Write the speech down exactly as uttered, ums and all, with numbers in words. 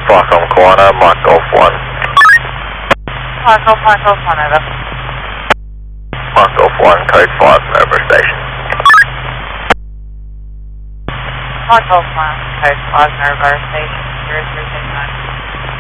Stockholm Corner, Mark Golf one. Mark Golf one, Golf one, over. Mark Golf one, code five, Marlborough Station. Mark Golf one, code five, Marlborough Station, zero three seven nine.